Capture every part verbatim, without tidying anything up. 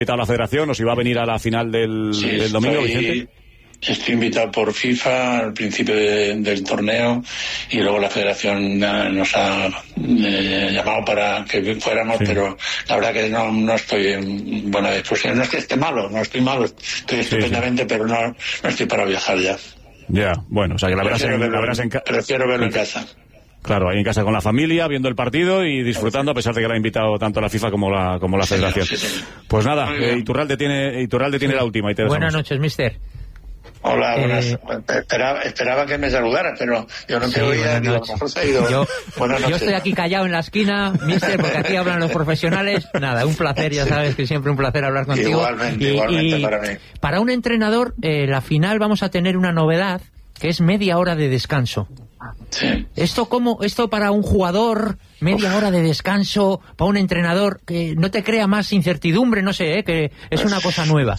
invitado a la Federación, ¿os iba a venir a la final del, sí, del domingo, estoy, Vicente? Estoy invitado por FIFA al principio de, del torneo y luego la Federación nos ha eh, llamado para que fuéramos, sí. Pero la verdad que no, no estoy en buena disposición. No es que esté malo, no estoy malo, estoy estupendamente, sí, sí. Pero no, no estoy para viajar ya. Ya, bueno, o sea que la verás en, verlo, la verás en casa. Prefiero verlo en casa. Claro, ahí en casa con la familia, viendo el partido y disfrutando, a pesar de que la ha invitado tanto la FIFA como la como la Federación. Sí, sí. Pues nada, eh, Iturralde tiene Iturralde tiene sí. la última. Y te Buenas noches, mister. Hola, buenas. Eh, esperaba, esperaba que me saludaras, pero yo no te sí, oía ni a lo mejor se ha ido. Yo, yo estoy aquí callado en la esquina, mister, porque aquí hablan los profesionales. Nada, un placer, ya sabes que siempre un placer hablar contigo. Igualmente, y, igualmente y para mí. Para un entrenador, eh, la final vamos a tener una novedad, que es media hora de descanso. Sí. Esto como esto para un jugador, media Uf. hora de descanso, para un entrenador, que no te crea más incertidumbre, no sé, ¿eh? Que es una cosa nueva.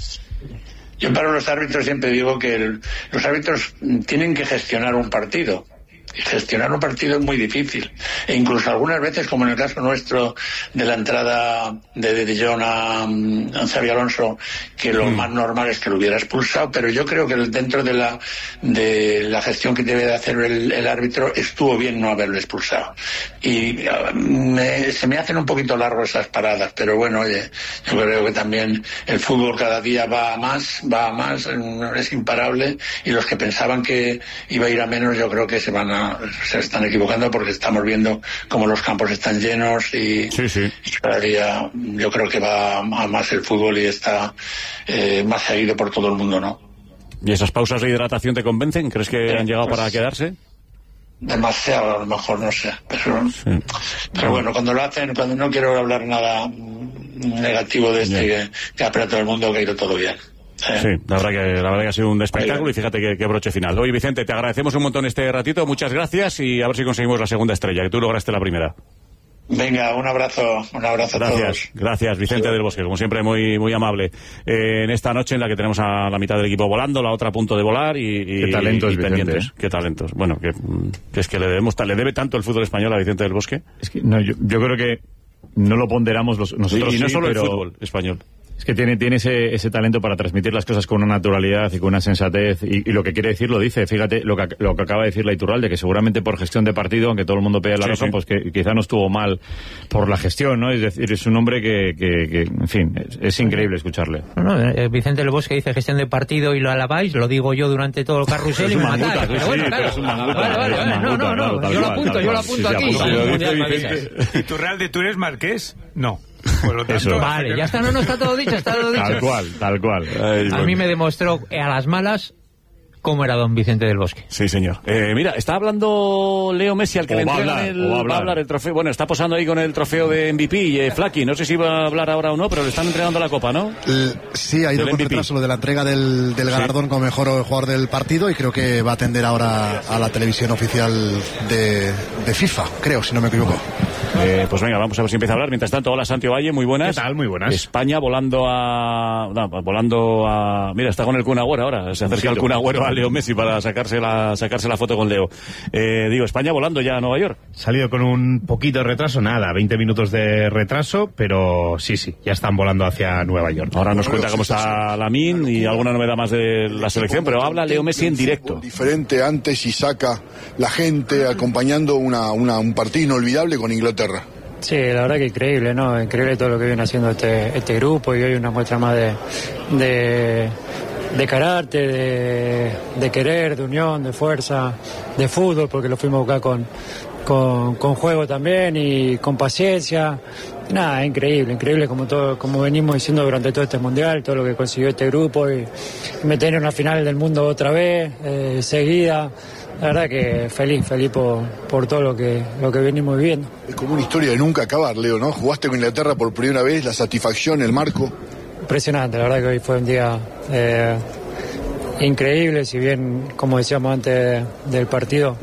Yo para los árbitros siempre digo que el, los árbitros tienen que gestionar un partido. Y gestionar un partido es muy difícil. E incluso algunas veces, como en el caso nuestro de la entrada de De Jong a, a Xabi Alonso, que lo mm. más normal es que lo hubiera expulsado, pero yo creo que dentro de la de la gestión que debe de hacer el, el árbitro estuvo bien no haberlo expulsado. Y uh, me, se me hacen un poquito largo esas paradas, pero bueno, oye, yo creo que también el fútbol cada día va a más, va a más, es imparable, y los que pensaban que iba a ir a menos, yo creo que se van a se están equivocando, porque estamos viendo cómo los campos están llenos y, sí, sí. y cada día yo creo que va a más el fútbol y está eh, más seguido por todo el mundo, ¿no? ¿Y esas pausas de hidratación te convencen? ¿Crees que eh, han llegado pues, para quedarse? Demasiado, a lo mejor, no sé, pero, sí. pero bueno, cuando lo hacen, cuando no quiero hablar nada negativo de este que, que aprea todo el mundo, que ha ido todo bien. Sí, la verdad que la verdad que ha sido un espectáculo y fíjate que, que broche final. Oye, Vicente, te agradecemos un montón este ratito, muchas gracias y a ver si conseguimos la segunda estrella, que tú lograste la primera. Venga, un abrazo, un abrazo gracias, a todos. Gracias, Vicente sí. del Bosque, como siempre muy muy amable. Eh, en esta noche en la que tenemos a la mitad del equipo volando, la otra a punto de volar y, y qué talentos, y pendientes. Vicente. Qué talentos. Bueno, que, que es que le debemos, le debe tanto el fútbol español a Vicente del Bosque. Es que no, yo, yo creo que no lo ponderamos los, nosotros y, y no sí, solo pero... el fútbol español. Es que tiene, tiene ese, ese talento para transmitir las cosas con una naturalidad y con una sensatez, y, y lo que quiere decir lo dice. Fíjate lo que, lo que acaba de decir la Iturralde, que seguramente por gestión de partido, aunque todo el mundo pega la sí, razón, sí. pues que quizá no estuvo mal por la gestión, ¿no? Es decir, es un hombre que, que, que en fin, es, es increíble escucharle. No, no, eh, Vicente del Bosque dice gestión de partido y lo alabáis, lo digo yo durante todo el carrusel y me matáis. Pero bueno, claro. Vale, vale, vale. No, no, no, yo lo apunto, yo lo apunto aquí. Iturralde, ¿tú eres marqués? No. Por lo tanto, Eso. Vale, ya está, no, no está todo dicho, está todo dicho. Tal cual, tal cual. Ay, a bueno. mí me demostró a las malas cómo era don Vicente del Bosque. Sí, señor. Eh, mira, está hablando Leo Messi al que o le entregan el, va a, va a hablar el trofeo. Bueno, está posando ahí con el trofeo de M V P y eh, Flaky. No sé si va a hablar ahora o no, pero le están entregando la copa, ¿no? El, sí, ha ido con retraso lo de la entrega del, del galardón sí. como mejor jugador del partido y creo que va a atender ahora a la televisión oficial de, de FIFA, creo, si no me equivoco. Eh, pues venga, vamos a ver si empieza a hablar. Mientras tanto, hola Santi Valle, muy buenas. ¿Qué tal? Muy buenas. España volando a... No, volando a... Mira, está con el Kun Agüero ahora. Se acerca el Kun Agüero a Leo Messi para sacarse la, sacarse la foto con Leo. Eh, digo, España volando ya a Nueva York. Salido con un poquito de retraso, nada, veinte minutos de retraso, pero sí, sí, ya están volando hacia Nueva York. Ahora nos cuenta cómo está Lamine y alguna novedad más de la selección, pero habla Leo Messi en directo. Diferente antes y saca la gente acompañando una, una, un partido inolvidable con Inglaterra. Sí, la verdad que increíble, ¿no? Increíble todo lo que viene haciendo este, este grupo y hoy una muestra más de, de, de carácter, de, de querer, de unión, de fuerza, de fútbol, porque lo fuimos a buscar con, con, con juego también y con paciencia. Nada, increíble, increíble como todo, como venimos diciendo durante todo este mundial, todo lo que consiguió este grupo y meter en una final del mundo otra vez, eh, seguida. La verdad que feliz, feliz por, por todo lo que, lo que venimos viviendo. Es como una historia de nunca acabar, Leo, ¿no? Jugaste con Inglaterra por primera vez, la satisfacción, el marco. Impresionante, la verdad que hoy fue un día eh, increíble, si bien, como decíamos antes del partido,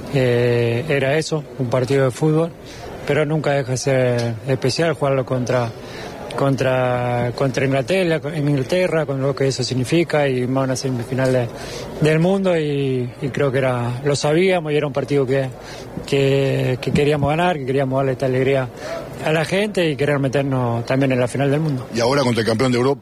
eh, era eso, un partido de fútbol, pero nunca deja de ser especial jugarlo contra... contra contra Inglaterra, en Inglaterra, con lo que eso significa y más una semifinal de, del mundo y, y creo que era lo sabíamos y era un partido que, que, que queríamos ganar, que queríamos darle esta alegría a la gente y querer meternos también en la final del mundo. Y ahora contra el campeón de Europa.